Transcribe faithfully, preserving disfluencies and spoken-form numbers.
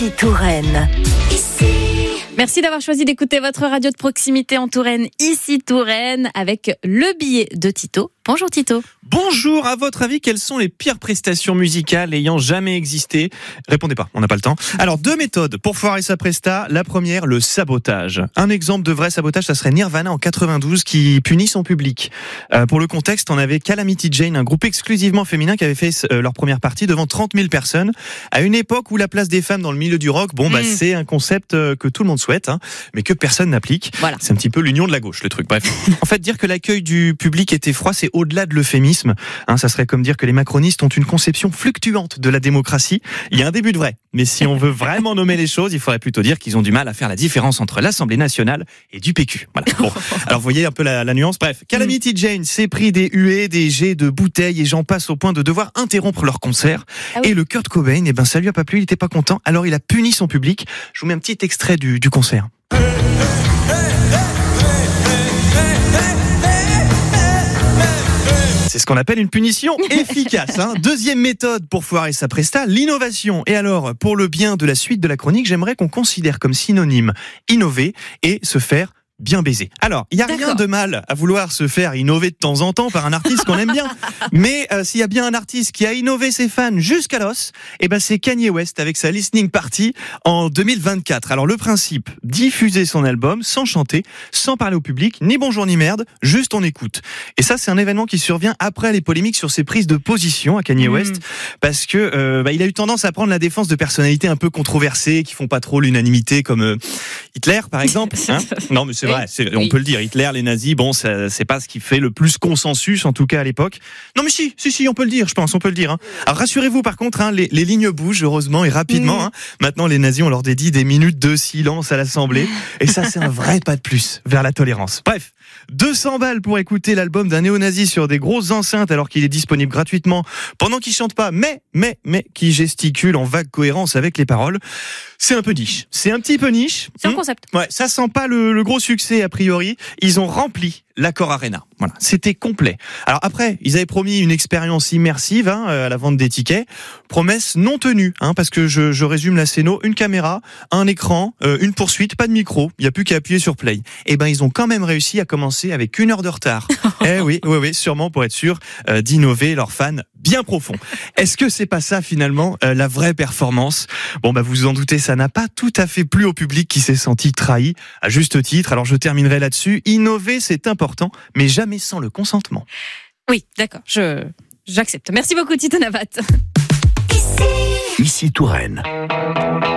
Ici Touraine. Ici. Merci d'avoir choisi d'écouter votre radio de proximité en Touraine, ici Touraine, avec le billet de Tito. Bonjour Tito. Bonjour, à votre avis, quelles sont les pires prestations musicales ayant jamais existé ? Répondez pas, on n'a pas le temps. Alors, deux méthodes pour foirer sa presta. La première, le sabotage. Un exemple de vrai sabotage, ça serait Nirvana en quatre-vingt-douze qui punit son public. Euh, pour le contexte, on avait Calamity Jane, un groupe exclusivement féminin qui avait fait euh, leur première partie devant trente mille personnes. À une époque où la place des femmes dans le milieu du rock, bon, bah, mmh. c'est un concept euh, que tout le monde souhaite, hein, mais que personne n'applique. Voilà. C'est un petit peu l'union de la gauche, le truc. Bref. En fait, dire que l'accueil du public était froid, c'est au-delà de l'euphémisme. Hein, ça serait comme dire que les macronistes ont une conception fluctuante de la démocratie. Il y a un début de vrai. Mais si on veut vraiment nommer les choses, il faudrait plutôt dire qu'ils ont du mal à faire la différence entre l'Assemblée nationale et du P Q. Voilà. Bon. Alors, vous voyez un peu la, la nuance. Bref. Calamity Jane s'est pris des huées, des jets de bouteilles et j'en passe au point de devoir interrompre leur concert. Ah oui. Et le Kurt Cobain, eh ben, ça lui a pas plu, il était pas content. Alors, il a puni son public. Je vous mets un petit extrait du, du concert. C'est ce qu'on appelle une punition efficace. Hein. Deuxième méthode pour foirer sa presta, l'innovation. Et alors, pour le bien de la suite de la chronique, j'aimerais qu'on considère comme synonyme innover et se faire bien baiser. Alors, il n'y a D'accord. rien de mal à vouloir se faire innover de temps en temps par un artiste qu'on aime bien. Mais euh, s'il y a bien un artiste qui a innové ses fans jusqu'à l'os, eh ben c'est Kanye West avec sa listening party en deux mille vingt-quatre. Alors le principe, diffuser son album sans chanter, sans parler au public, ni bonjour ni merde, juste on écoute. Et ça, c'est un événement qui survient après les polémiques sur ses prises de position à Kanye mmh. West, parce que euh, bah, il a eu tendance à prendre la défense de personnalités un peu controversées, qui font pas trop l'unanimité, comme euh, Hitler par exemple. Hein non, mais c'est vrai, c'est, on oui. peut le dire. Hitler, les nazis, bon, ça, c'est pas ce qui fait le plus consensus, en tout cas à l'époque. Non, mais si, si, si, on peut le dire, je pense, on peut le dire. Hein. Alors rassurez-vous, par contre, hein, les, les lignes bougent heureusement et rapidement. Mmh. Hein. Maintenant, les nazis, on leur dédie des minutes de silence à l'Assemblée, et ça, c'est un vrai pas de plus vers la tolérance. Bref, deux cents balles pour écouter l'album d'un néo-nazi sur des grosses enceintes alors qu'il est disponible gratuitement pendant qu'il chante pas, mais, mais, mais, qui gesticule en vague cohérence avec les paroles. C'est un peu niche. C'est un petit peu niche. C'est un concept. Ouais, ça sent pas le, le gros succès a priori. Ils ont rempli l'Accor Arena. Voilà, c'était complet. Alors après, ils avaient promis une expérience immersive hein, à la vente des tickets. Promesse non tenue, hein, parce que je, je résume la scéno, une caméra, un écran, euh, une poursuite, pas de micro. Il y a plus qu'à appuyer sur play. Et ben ils ont quand même réussi à commencer avec une heure de retard. eh oui, oui, oui, sûrement pour être sûr euh, d'innover leurs fans bien profond. Est-ce que c'est pas ça finalement euh, la vraie performance ? Bon bah vous vous en doutez, ça n'a pas tout à fait plu au public qui s'est senti trahi à juste titre. Alors je terminerai là-dessus. Innover c'est important, mais jamais sans le consentement. Oui, d'accord, je j'accepte. Merci beaucoup Tito Navat. Ici, Ici Touraine.